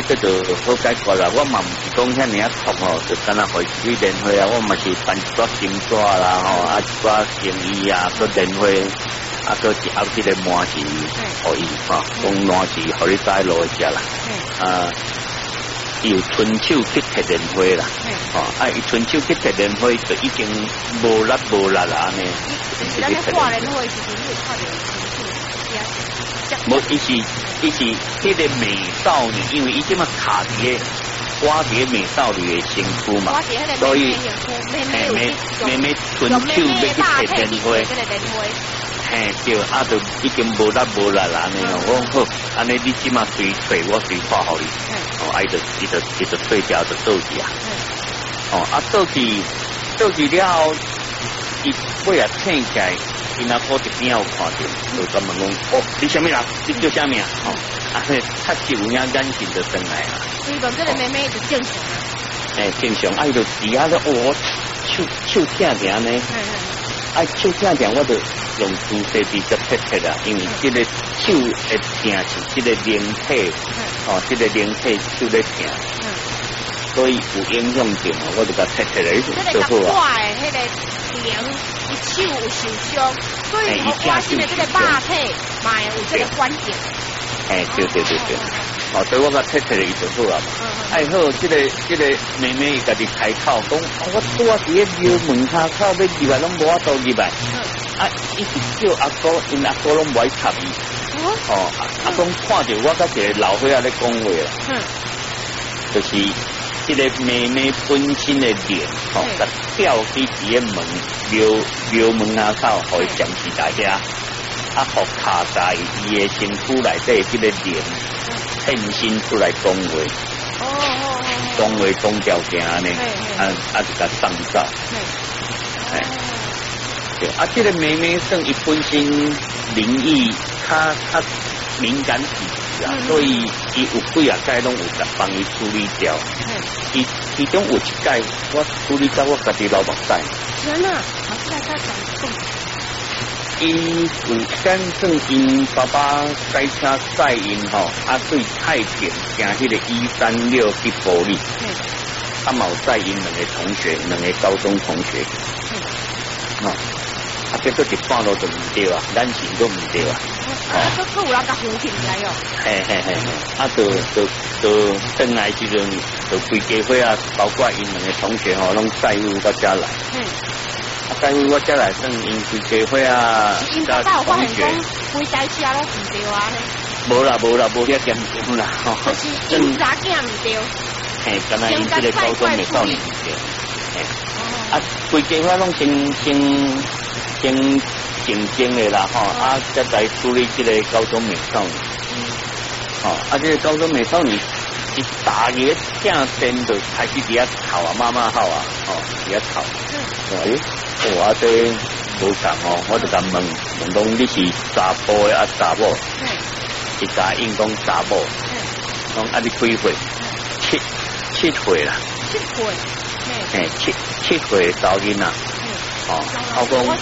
这就好解决啦。我嘛唔是讲遐尔啊痛吼，就干那回去练会啊。我嘛是办一撮金纸啦吼，啊一撮生意啊，搁练会，啊搁是后这个麻是互伊吼，讲麻是互你带路一下啦。由春手去摕练会啦，伊春手去摕练会就已经无力啦安尼。 咱咧画练会时阵，你有看到无，伊是迄个美少女，因为伊即马卡伫我伫美少女的身躯嘛，所以妹妹春手要去摕练会。嘿，对，就已经无力啦安尼咯。我好，安尼你即马随找我随画互你，伊就退掉就倒去啊。倒去了后，伊尾啊醒起来，伊若好一边有看到，就专门讲，你啥物人？你叫啥名？确实有影眼神就转来啊。 所以讲这个妹妹就正常啊。 正常，伊就伫遐咧，手疼安尼。手疼，我就用注射笔就贴啦，因为这个手会疼是这个灵体，这个灵体手咧疼，所以有影响到我就甲贴来就好啊。 这个灵，伊手有受伤，所以我关心的这个肉体嘛有这个关键。 对。所以我甲贴来伊就好啊嘛。好，这个妹妹伊家己开口讲，我拄啊伫个庙门口口要入来，拢无法度入来。伊是叫阿哥，因阿哥拢无爱插伊。阿公看到我甲一个老伙仔咧讲话啦。就是这个妹妹本身的灵，甲吊去伫个庙门口，互伊暂时在遐，互卡在伊的身躯内底，这个灵现身出来讲话。讲话讲条件安尼，就甲送走。这个妹妹算伊本身灵异，较敏感体质啊，所以伊有几啊届拢有帮伊处理掉。其中有一届我处理到我家己老目屎。 天哪，老师来讲。 伊有间算因爸爸开车载因对太平行迄个136去埔里，嘛有载因两个同学，两个高中同学。结果一半路就唔对啊，眼神都唔对啊。 有人甲扶起来哟。 就转来时阵，就规家伙啊，包括因两个同学拢载入到家来。载入我家来，算因规家伙啊， 甲同学。规台车拢唔对啊呢。 无啦，无遐严重啦。 就是因查囝唔对。 敢若因这个高中美少女唔对。规家伙拢先静的啦再来处理这个高中美少女。这个高中美少女一大个正电就开始伫遐哭啊，妈妈好啊，伫遐哭。这无讲我就甲问讲你是查甫的查某？伊甲应讲查某。讲你几岁？7岁啦。7岁。7岁查囡仔。我讲。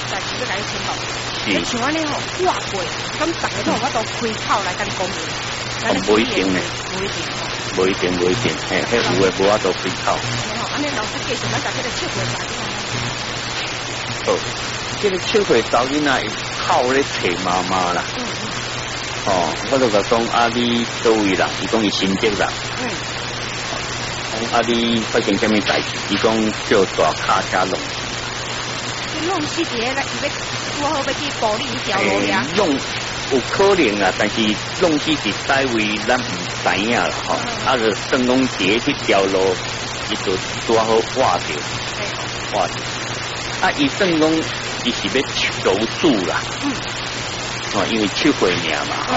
像安尼挂过，咁大家都有法度开口来跟讲话。 不一定呢，不一定，有诶无法度开口。 安尼老师介绍咱甲这个7岁查这个7岁查囡仔口咧找妈妈啦。我就甲讲你倒位人，伊讲伊新竹人。你发生什么代志？伊讲叫大卡车弄。 弄死伫咧，我好要去保利一条路呀。 弄有可能啊，但是弄死是在位咱唔知影啦就算讲伫迄条路，伊就拄好挖掉。伊算讲伊是要求助啦。因为7岁尔嘛。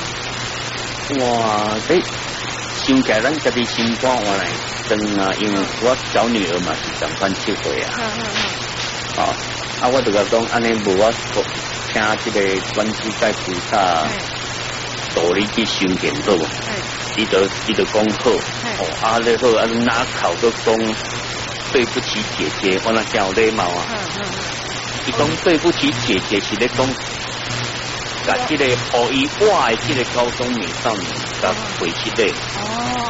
哇，想起来咱家己心肝换来酸啊，因为我小女儿嘛是同款7岁啊。我就甲讲，安尼无我请这个观世界菩萨助你去修行好无？伊就讲好。你好，哪口都讲对不起姐姐，我那叫礼貌啊。伊讲对不起姐姐是咧讲，甲这个互伊我的这个高中美少女甲回去的。